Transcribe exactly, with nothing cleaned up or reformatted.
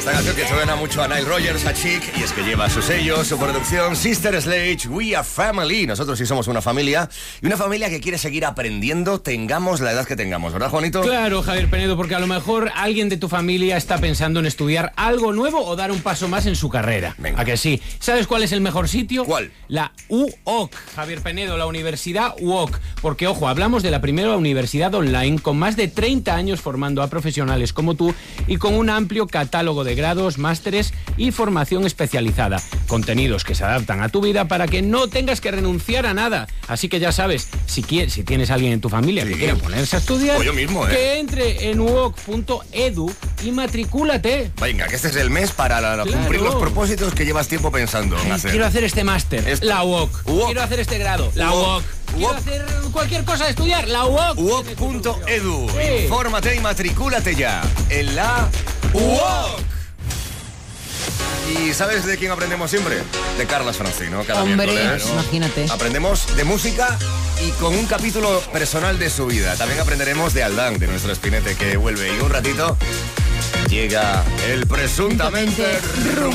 Esta canción que suena mucho a Nile Rodgers, a Chic, y es que lleva su sello, su producción, Sister Sledge, We Are Family. Nosotros sí somos una familia, y una familia que quiere seguir aprendiendo, tengamos la edad que tengamos, ¿verdad, Juanito? Claro, Javier Penedo, porque a lo mejor alguien de tu familia está pensando en estudiar algo nuevo o dar un paso más en su carrera. Venga. ¿A que sí? ¿Sabes cuál es el mejor sitio? ¿Cuál? La U O C, Javier Penedo, la Universidad U O C. Porque, ojo, hablamos de la primera universidad online con más de treinta años formando a profesionales como tú y con un amplio catálogo de grados, másteres y formación especializada. Contenidos que se adaptan a tu vida para que no tengas que renunciar a nada. Así que ya sabes, si, quieres, si tienes a alguien en tu familia Sí. que quiera ponerse a estudiar, O yo mismo, ¿eh? que entre en u o c punto e d u y matricúlate. Venga, que este es el mes para la- la Claro. cumplir los propósitos que llevas tiempo pensando en Ay, hacer. quiero hacer este máster, Esto. la U O C. U O C. Quiero hacer este grado, la U O C. U Quiero O C. hacer cualquier cosa de estudiar, la U O C. u o c punto e d u. Sí. Infórmate y matricúlate ya en la U O C. ¿Y sabes de quién aprendemos siempre? De Carlas Francino. Cada Hombre, miércoles, ¿no? imagínate. Aprendemos de música y con un capítulo personal de su vida. También aprenderemos de Aldán, de nuestro espinete que vuelve. Y un ratito llega el presuntamente Presuntamente rumor.